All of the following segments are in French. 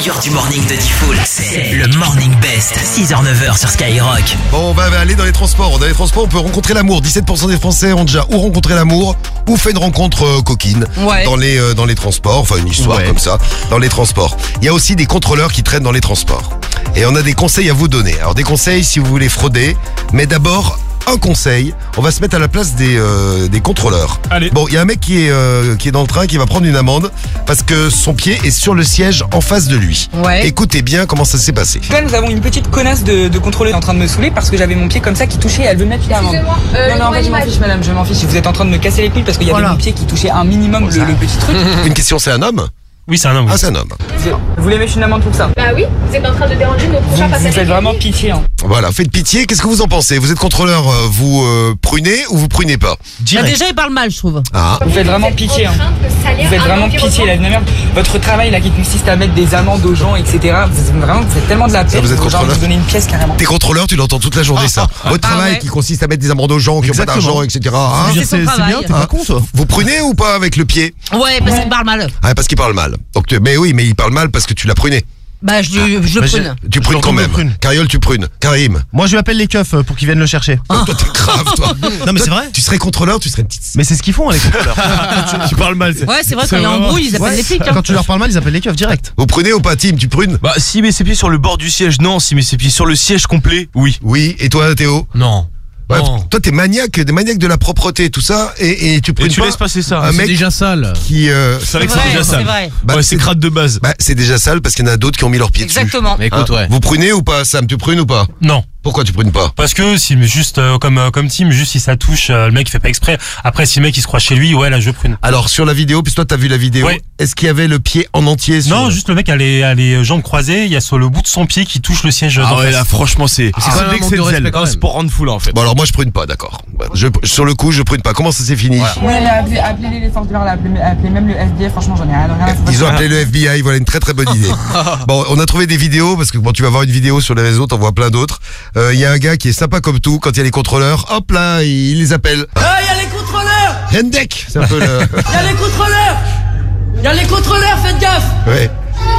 meilleur du morning de Diffoul, c'est le Morning Best, 6h-9h sur Skyrock. Bon, on va aller dans les transports. Dans les transports, on peut rencontrer l'amour. 17% des Français ont déjà ou rencontré l'amour ou fait une rencontre coquine dans les transports. Enfin, une histoire comme ça, dans les transports. Il y a aussi des contrôleurs qui traînent dans les transports. Et on a des conseils à vous donner. Alors, des conseils si vous voulez frauder, mais d'abord... un conseil, on va se mettre à la place des contrôleurs. Allez. Bon, il y a un mec qui est dans le train qui va prendre une amende parce que son pied est sur le siège en face de lui. Ouais. Écoutez bien comment ça s'est passé. Là, nous avons une petite connasse de contrôleuse en train de me saouler parce que j'avais mon pied comme ça qui touchait et elle veut mettre l'amende. Non, en fait, je m'en fiche, madame, je m'en fiche. Vous êtes en train de me casser les couilles parce qu'il y avait mon pied qui touchait un minimum le petit truc. Une question, c'est un homme ? Oui, c'est un homme. Ah, c'est un homme. Vous voulez mettre une amende pour ça? Bah oui, vous êtes en train de déranger nos prochains Vous passagers. faites vraiment pitié. Hein. Voilà, faites pitié. Qu'est-ce que vous en pensez ? Vous êtes contrôleur, vous prunez ou vous prunez pas ? Bah déjà, il parle mal, je trouve. Ah. Vous faites vraiment pitié. Hein. Vous faites vraiment pitié, la merde. Votre travail là qui consiste à mettre des amendes aux gens, etc. Vous faites tellement de la peine. Vous êtes contrôleur. Vous donner une pièce carrément. T'es contrôleur, tu l'entends toute la journée ça. Votre travail qui consiste à mettre des amendes aux gens qui n'ont pas d'argent, etc. Hein C'est son travail. bien, t'es pas con toi. Vous prunez ou pas avec le pied ? Ouais, parce qu'il parle mal. Ah, parce qu'il parle mal. Donc, mais oui, mais il parle mal parce que tu l'as pruné. Bah, je prune. Tu prunes quand même. Cariole, tu prunes. Karim. Moi je lui appelle les keufs pour qu'ils viennent le chercher. Toi, t'es grave, toi. Non mais c'est vrai. Tu serais contrôleur, tu serais une petite. Mais c'est ce qu'ils font les contrôleurs. tu parles mal. Ouais, c'est vrai, quand il y a embrouille, ils appellent les flics. Quand tu leur parles mal, ils appellent les keufs direct. Vous prenez ou pas, Tim ? Tu prunes ? Bah, s'il met ses pieds sur le bord du siège, non. S'il met ses pieds sur le siège complet, oui. Oui. Et toi, Théo ? Non. Ouais, Non. toi, t'es maniaque de la propreté, tout ça, et tu prunes Et tu pas. laisses passer ça. Un mec déjà sale. qui. C'est vrai que c'est déjà C'est sale. vrai. Ouais, c'est crade de base. Bah, c'est déjà sale parce qu'il y en a d'autres qui ont mis leurs pieds dessus. Exactement. Mais écoute, Hein ? Vous prunez ou pas, Sam ? Tu prunes ou pas ? Non. Pourquoi tu prunes pas ? Parce que si mais juste comme Tim, juste si ça touche, le mec il fait pas exprès. Après si le mec il se croit chez lui, ouais là je prune. Alors, sur la vidéo, puisque toi, t'as vu la vidéo, Ouais. est-ce qu'il y avait le pied en entier sur... Non, juste le mec a les jambes croisées, il y a sur le bout de son pied qui touche le siège. Ah d'en ouais, face. là, franchement, c'est quand même un manque de respect, quand un même. sport rendre fou là en fait. Bon, alors moi, je prune pas, d'accord. Sur le coup, je prune pas. Comment ça s'est fini ? Ouais, appelez les forces de l'ordre, appelez même le FBI, franchement j'en ai rien à foutre. Ils ont appelé le FBI, voilà une très très bonne idée. Bon, on a trouvé des vidéos, parce que bon, tu vas voir une vidéo sur les réseaux, t'en vois plein d'autres. Il y a un gars qui est sympa comme tout, quand il y a les contrôleurs, hop là, il les appelle. Ah, y a les contrôleurs! Hendek, c'est un peu le... Y a les contrôleurs! Y a les contrôleurs, faites gaffe! Ouais.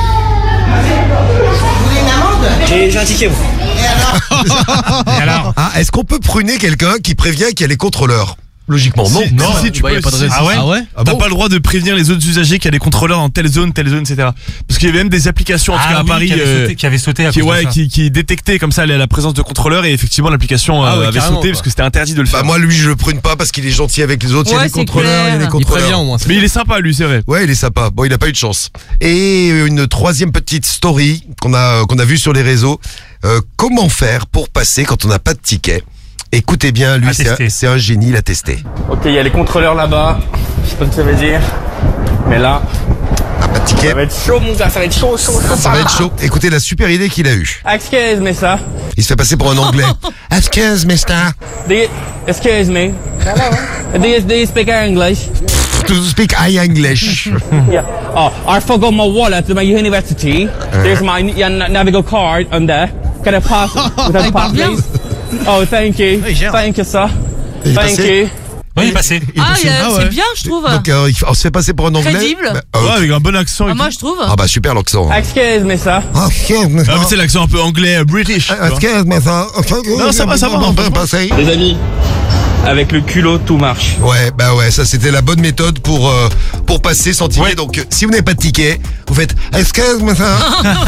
J'ai un ticket, vous. Et alors Ah, est-ce qu'on peut pruner quelqu'un qui prévient qu'il y a les contrôleurs ? Logiquement, non. Non, si, tu peux. y a pas de raison. Ah ouais. T'as pas le droit de prévenir les autres usagers qu'il y a des contrôleurs dans telle zone, etc. Parce qu'il y avait même des applications, en tout cas à Paris, qui avait sauté à qui cause de ça. qui détectaient comme ça la présence de contrôleurs et effectivement l'application avait sauté parce que c'était interdit de le faire. Bah moi, lui, je le prune pas parce qu'il est gentil avec les autres. Il y a Ouais, les c'est contrôleurs, il y a les clair. contrôleurs. au moins. Mais il est sympa lui, c'est vrai. Ouais, il est sympa. Bon, il a pas eu de chance. Et une troisième petite story qu'on a vue sur les réseaux. Comment faire pour passer quand on n'a pas de ticket ? Écoutez bien, lui, À tester. c'est un génie, il a testé. Ok, il y a les contrôleurs là-bas. Je sais pas ce que ça veut dire. Mais là, Ah, pas de ticket. ça va être chaud, mon gars. Ça va être chaud. Ça va être chaud. Écoutez la super idée qu'il a eue. Excuse me, sir. Il se fait passer pour un anglais. Excuse, mister. Excuse me. Do you speak English? To speak high English. Yeah. Oh, I forgot my wallet at my university. There's my Navigo card on there. Can I pass without il parle bien. please? Oh, thank you. Thank you, sir. Il est Thank passé. you. Oui, il est passé. Ah, c'est bien, je trouve. Donc, on se fait passer pour un anglais. Crédible. Bah, Ouais, avec un bon accent. Ah, et moi, tout. je trouve. Ah bah super l'accent. Excuse me, sir. Excuse, mister. Ah mais c'est l'accent un peu anglais, British. tu vois. Excuse, mister. Non, ça va, On peut passer. Les amis, avec le culot, tout marche. Ouais, bah ouais, ça c'était la bonne méthode pour passer sans ticket. Donc si vous n'avez pas de ticket, vous faites excuse moi ça.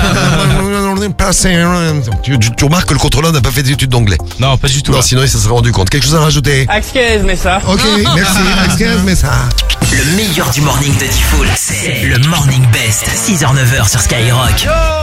Tu remarques que le contrôleur n'a pas fait des études d'anglais. Non, pas du tout. Non, là. sinon il se serait rendu compte. Quelque chose à rajouter? Excuse me, sir. Ok, merci. Excuse moi ça. Le meilleur du morning de Diffoul, c'est le Morning Best, 6h-9h sur Skyrock.